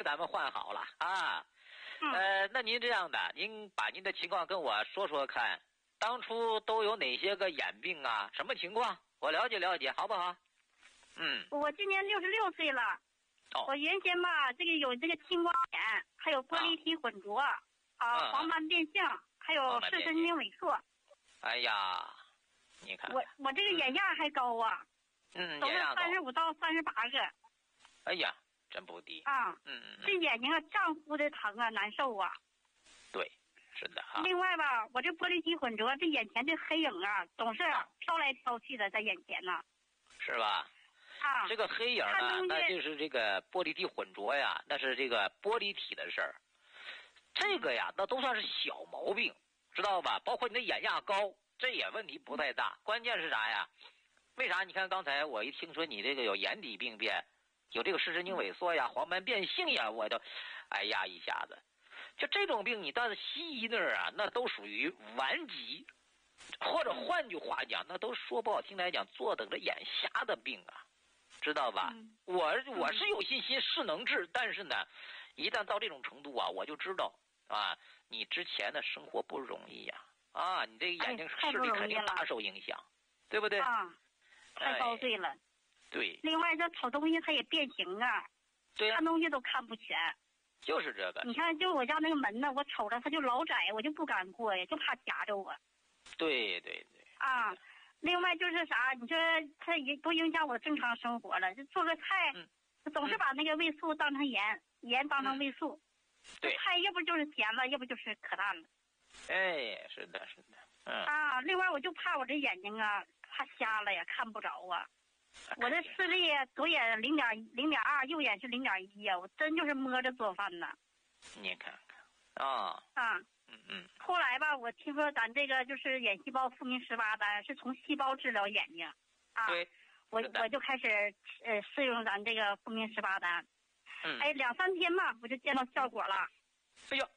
咱们换好了啊。那您这样的，您把您的情况跟我说说看，当初都有哪些个眼病啊？什么情况？我了解了解，好不好？ 我今年66岁了。我原先吧，这个有这个青光眼，还有玻璃体混浊黄斑变性，还有视神经萎缩。 哎呀，你看我这个眼压还高啊，都是35到38个。 哎呀，真不低啊！这眼睛啊胀乎的疼啊，难受啊。 对，是的哈。 另外吧，我这玻璃体混浊，这眼前这黑影啊，总是飘来飘去的在眼前呢。 是吧？这个黑影呢，那就是这个玻璃体混浊呀，那是这个玻璃体的事儿。这个呀，那都算是小毛病，知道吧？包括你的眼压高，这也问题不太大。关键是啥呀？为啥？你看刚才我一听说你这个有眼底病变，有这个视神经萎缩呀、黄斑变性呀，我都，哎呀，一下子，就这种病，你到西医那儿啊，那都属于顽疾，或者换句话讲，那都说不好听来讲，坐等着眼瞎的病啊。知道吧？我是有信心是能治，但是呢，一旦到这种程度啊，我就知道啊，你之前的生活不容易呀，你这个眼睛视力肯定大受影响，对不对？ 太遭罪了。 对。 另外，这炒东西它也变形啊， 对， 看东西都看不全。 就是这个。 你看，就我家那个门呢，我瞅着它就老窄，我就不敢过呀，就怕夹着我。 对。 另外就是啥，你说它也不影响我正常生活了。就做个菜，总是把那个味素当成盐，盐当成味素。 对， 菜要不就是咸了，要不就是可淡了。 哎，是的。 另外我就怕我这眼睛啊，怕瞎了呀，看不着啊。我这视力左眼0.2，右眼是0.1呀，我真就是摸着做饭呢。 你看看后来吧，我听说咱这个就是眼细胞复明18单是从细胞治疗眼睛对， 我就开始试用咱这个复明18单。2-3天吧，我就见到效果了。 哎呦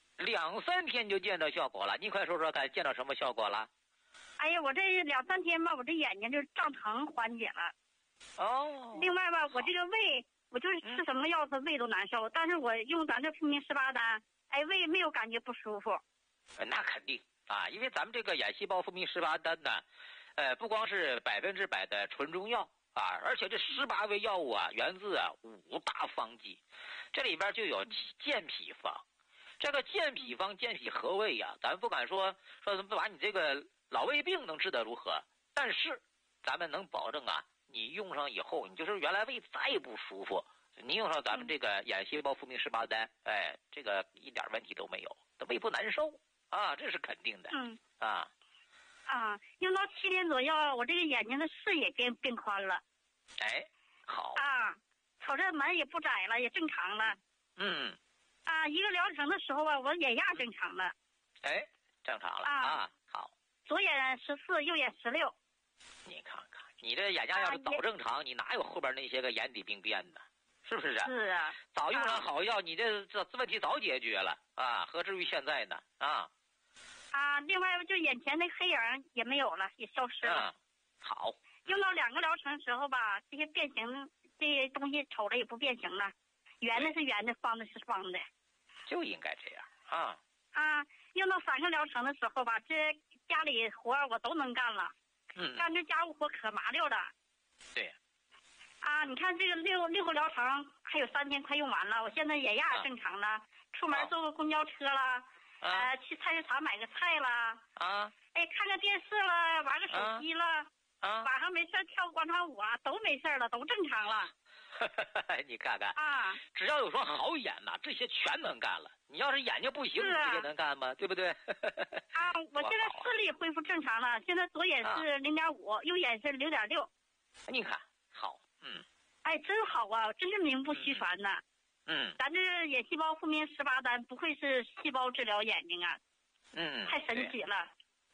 ，2-3天就见到效果了，你快说说看，见到什么效果了？ 哎呀，我这2-3天吧，我这眼睛就胀疼缓解了。另外吧，我这个胃，我就是吃什么药它胃都难受，但是我用咱这复明18单，胃没有感觉不舒服。 那肯定啊，因为咱们这个眼细胞复明18单呢，不光是100%的纯中药啊，而且这18味药物啊，源自5大方剂，这里边就有健脾方。这个健脾方、健脾和胃呀，咱不敢说把你这个老胃病能治得如何，但是咱们能保证啊，你用上以后，你就是原来胃再不舒服，你用上咱们这个眼细胞复明18单，这个一点问题都没有，胃不难受啊，这是肯定的。 用到7天左右，我这个眼睛的视野变宽了。 好瞅着门也不窄了，也正常了。一个疗程的时候啊，我眼压正常了。 正常了好。 左眼14，右眼16。 你看看，你这眼压要是早正常，你哪有后边那些个眼底病变呢？是不是啊？ 是啊。 早用上好药，你这问题早解决了何至于现在呢？ 另外就眼前那黑影也没有了，也消失了。 好。 用到2个疗程时候吧，这些变形这些东西瞅着也不变形了，圆的是圆的，方的是方的。 就应该这样用到3个疗程的时候吧，这家里活我都能干了。干这家务活可麻溜了。 对。 你看这个6个疗程还有3天快用完了，我现在眼压正常了，出门坐个公交车了，去菜市场买个菜了，看个电视了，玩个手机了，晚上没事跳广场舞都没事了，都正常了。 你看看只要有双好眼呐，这些全能干了。你要是眼睛不行，你这些能干吗？对不对？ 我现在视力恢复正常了，现在左眼是0.5，右眼是0.6。 你看好。 真好啊，真是名不虚传呐。咱这眼细胞复明18单不愧是细胞治疗眼睛啊。太神奇了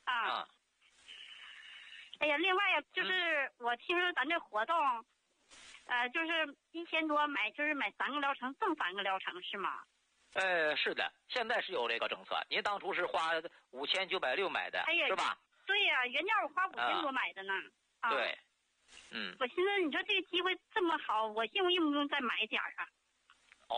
另外呀，就是我听说咱这活动就是1000多买3个疗程赠3个疗程是吗？ 是的，现在是有这个政策。您当初是花5960买的，是吧？ 对呀，原价我花5000多买的呢。 对。 我寻思你说这个机会这么好，我用不用再买点啊？